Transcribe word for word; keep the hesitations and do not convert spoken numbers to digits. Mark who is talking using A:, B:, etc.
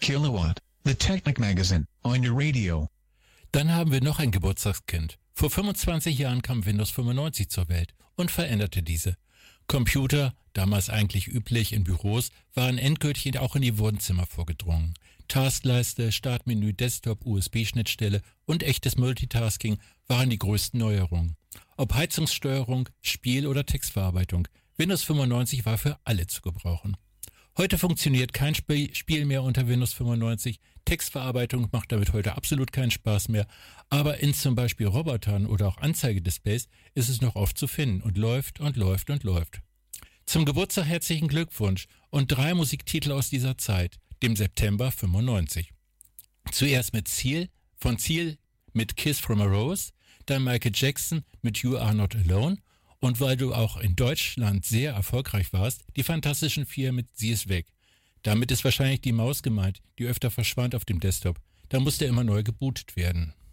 A: Kilowatt, the Technic Magazine, on your radio.
B: Dann haben wir noch ein Geburtstagskind. Vor fünfundzwanzig Jahren kam Windows fünfundneunzig zur Welt und veränderte diese. Computer, damals eigentlich üblich in Büros, waren endgültig auch in die Wohnzimmer vorgedrungen. Taskleiste, Startmenü, Desktop, U S B-Schnittstelle und echtes Multitasking waren die größten Neuerungen. Ob Heizungssteuerung, Spiel- oder Textverarbeitung, Windows fünfundneunzig war für alle zu gebrauchen. Heute funktioniert kein Spiel mehr unter Windows fünfundneunzig, Textverarbeitung macht damit heute absolut keinen Spaß mehr, aber in zum Beispiel Robotern oder auch Anzeigedisplays ist es noch oft zu finden und läuft und läuft und läuft. Zum Geburtstag herzlichen Glückwunsch und drei Musiktitel aus dieser Zeit, dem September fünfundneunzig. Zuerst mit Seal, von Seal mit Kiss from a Rose, dann Michael Jackson mit You Are Not Alone und weil du auch in Deutschland sehr erfolgreich warst, die Fantastischen Vier mit Sie ist weg. Damit ist wahrscheinlich die Maus gemeint, die öfter verschwand auf dem Desktop. Da musste immer neu gebootet werden.